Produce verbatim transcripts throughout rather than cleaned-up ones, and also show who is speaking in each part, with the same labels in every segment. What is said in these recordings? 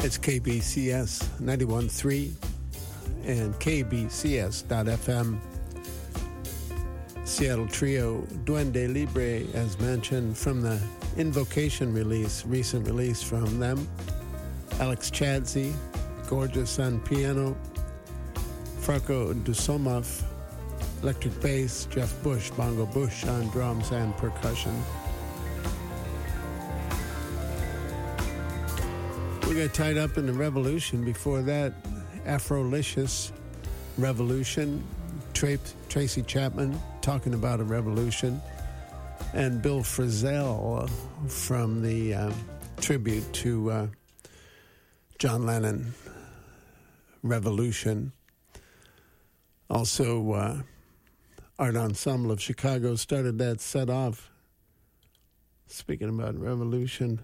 Speaker 1: It's K B C S ninety-one point three and K B C S dot F M. Seattle trio Duende Libre, as mentioned, from the Invocation release, recent release from them. Alex Chadsey, gorgeous on piano. Franco Dusomov, electric bass. Jeff Bush, Bongo Bush on drums and percussion. We got tied up in the Revolution. Before that, Afrolicious Revolution. Tra- Tracy Chapman talking about a revolution. And Bill Frisell from the uh, tribute to uh, John Lennon, Revolution. Also, uh, Art Ensemble of Chicago started that set off. Speaking about revolution,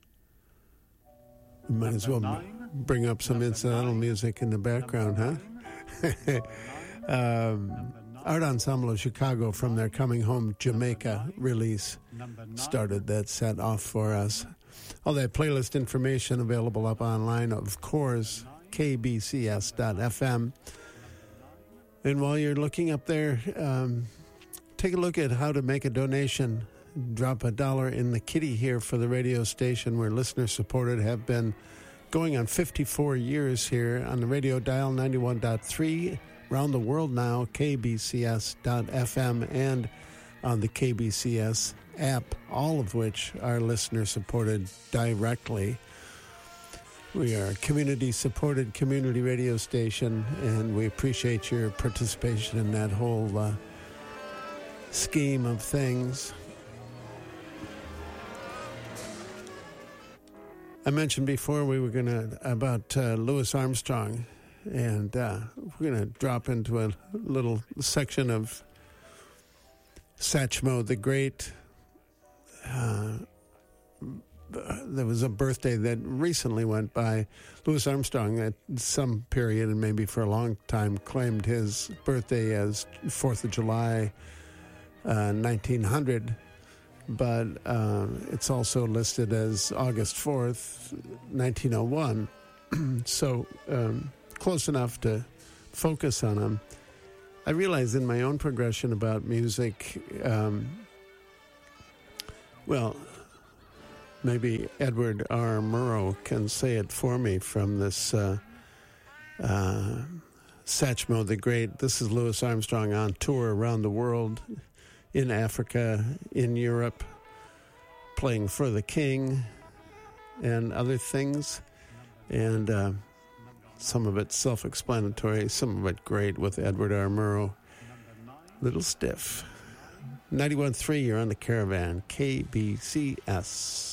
Speaker 1: we might as well bring up some incidental music in the background, huh? um, Art Ensemble of Chicago, from their Coming Home Jamaica release, started that set off for us. All that playlist information available up online, of course, K B C S dot F M. And while you're looking up there, um, take a look at how to make a donation. Drop a dollar in the kitty here for the radio station. We're listener-supported, have been going on fifty-four years here on the radio dial, ninety-one point three. Around the world now, K B C S dot F M, and on the K B C S app, all of which are listener-supported directly. We are a community-supported community radio station, and we appreciate your participation in that whole uh, scheme of things. I mentioned before we were going to, about uh, Louis Armstrong, and uh, we're going to drop into a little section of Satchmo the Great. Uh, there was a birthday that recently went by. Louis Armstrong, at some period, and maybe for a long time, claimed his birthday as fourth of July, uh, nineteen hundred. But uh, it's also listed as August fourth, nineteen oh one. So um, close enough to focus on him. I realize in my own progression about music, um, well, maybe Edward R. Murrow can say it for me from this uh, uh, Satchmo the Great. This is Louis Armstrong on tour around the world, in Africa, in Europe, playing for the King and other things. And uh, some of it self-explanatory, some of it great with Edward R. Murrow. Little stiff. ninety-one point three, you're on the Caravan, K B C S.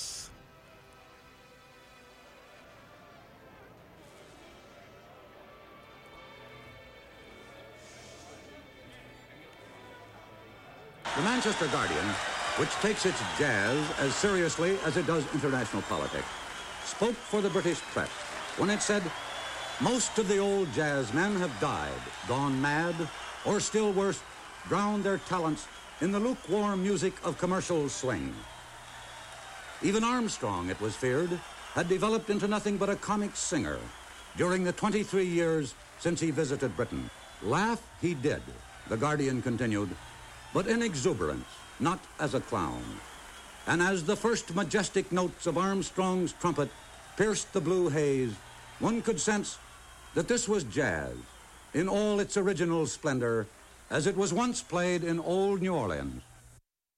Speaker 2: The Manchester Guardian, which takes its jazz as seriously as it does international politics, spoke for the British press when it said, most of the old jazz men have died, gone mad, or still worse, drowned their talents in the lukewarm music of commercial swing. Even Armstrong, it was feared, had developed into nothing but a comic singer during the twenty-three years since he visited Britain. Laugh he did, the Guardian continued, but in exuberance, not as a clown. And as the first majestic notes of Armstrong's trumpet pierced the blue haze, one could sense that this was jazz in all its original splendor, as it was once played in old New Orleans.